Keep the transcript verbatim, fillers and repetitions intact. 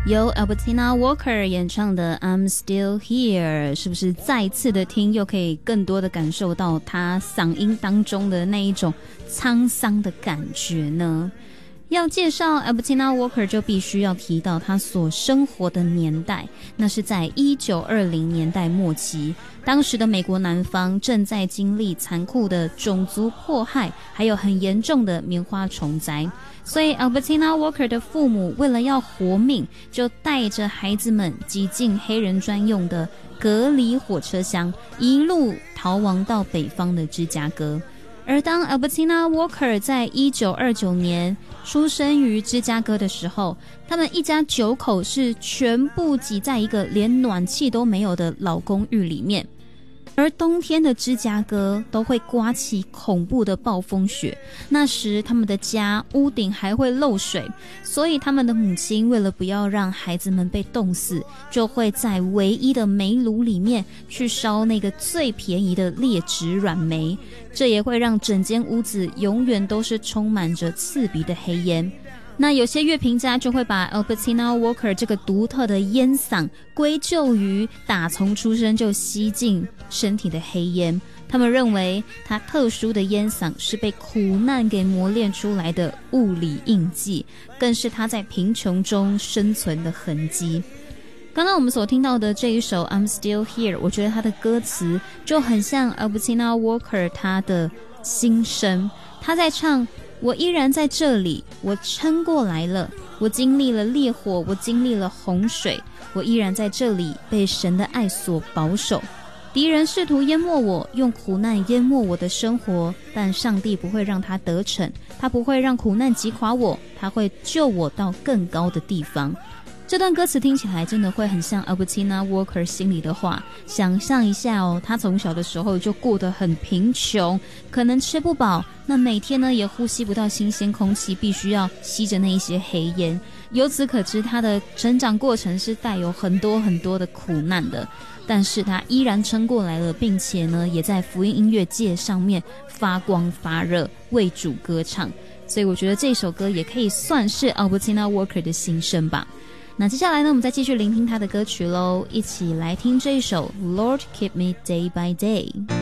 由 Albertina Walker 演唱的 I'm Still Here， 是不是再次的听又可以更多的感受到她嗓音当中的那一种沧桑的感觉呢？要介绍 Albertina Walker 就必须要提到她所生活的年代，那是在一九二零年代末期，当时的美国南方正在经历残酷的种族迫害，还有很严重的棉花虫灾，所以 Albertina Walker 的父母为了要活命，就带着孩子们挤进黑人专用的隔离火车厢，一路逃亡到北方的芝加哥。而当 Albertina Walker 在一九二九年出生于芝加哥的时候，他们一家九口是全部挤在一个连暖气都没有的老公寓里面。而冬天的芝加哥都会刮起恐怖的暴风雪，那时他们的家屋顶还会漏水，所以他们的母亲为了不要让孩子们被冻死，就会在唯一的煤炉里面去烧那个最便宜的劣质软煤，这也会让整间屋子永远都是充满着刺鼻的黑烟。那有些乐评家就会把 Albertina Walker 这个独特的烟嗓归咎于打从出生就吸进身体的黑烟，他们认为她特殊的烟嗓是被苦难给磨练出来的物理印记，更是她在贫穷中生存的痕迹。刚刚我们所听到的这一首 I'm Still Here， 我觉得它的歌词就很像 Albertina Walker 她的心声，她在唱我依然在这里，我撑过来了，我经历了烈火，我经历了洪水，我依然在这里被神的爱所保守。敌人试图淹没我，用苦难淹没我的生活，但上帝不会让他得逞，他不会让苦难击垮我，他会救我到更高的地方。这段歌词听起来真的会很像 Albertina Walker 心里的话，想象一下哦，她从小的时候就过得很贫穷，可能吃不饱，那每天呢也呼吸不到新鲜空气，必须要吸着那一些黑烟。由此可知，她的成长过程是带有很多很多的苦难的，但是她依然撑过来了，并且呢也在福音音乐界上面发光发热，为主歌唱。所以我觉得这首歌也可以算是 Albertina Walker 的心声吧。那接下来呢，我们再继续聆听他的歌曲咯，一起来听这一首 Lord Keep Me Day by Day。